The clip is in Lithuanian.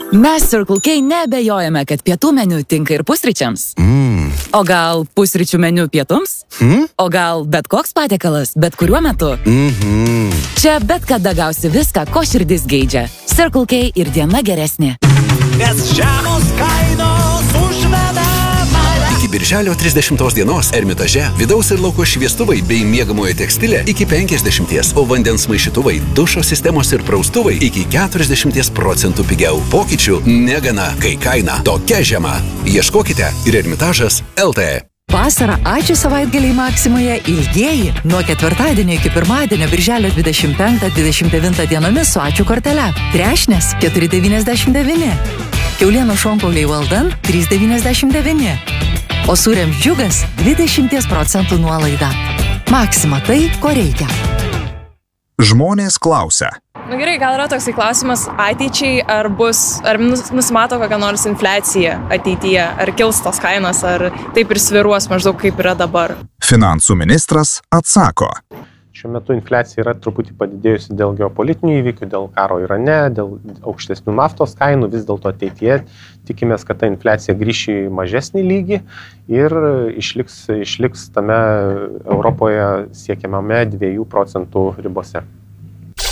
Mes Circle K neabejojame, kad pietų meniu tinka ir pusryčiams. O gal pusryčių meniu pietums? O gal bet koks patiekalas, bet kuriuo metu? Čia bet kada gausi viską, ko širdis geidžia. Circle K ir diena geresnė. Nes žemos kainos užveda mane. Iki birželio 30 dienos Ermitaže vidaus ir lauko šviestuvai bei miegamojo tekstilė iki 50%, o vandens maišytuvai, dušo sistemos ir praustuvai iki 40% pigiau. Pokyčių negana, kai kaina tokia žema. Ieškokite ir Ermitažas LT. Vasarą ačiū savaitgaliai Maksimoje ilgieji. Nuo ketvirtadienio iki pirmadienio birželio 25-29 dienomis su ačiū kortele. Trešnės 4,99. Kiaulieno šonkauliai Valdan 3,99. O sūriams džiugas 20% nuolaida. Maksima tai, ko reikia. Žmonės klausia. Gerai, gal yra toksai klausimas ateičiai, ar nusimato kokią nors infliaciją ateityje, ar kils tos kainos, ar taip ir sviruos maždaug kaip yra dabar. Finansų ministras atsako. Šiuo metu infliacija yra truputį padidėjusi dėl geopolitinių įvykių, dėl karo Irane, dėl aukštesnių naftos kainų. Vis dėlto ateityje tikimės, kad ta infliacija grįš į mažesnį lygį ir išliks tame Europoje siekiamame 2% ribose.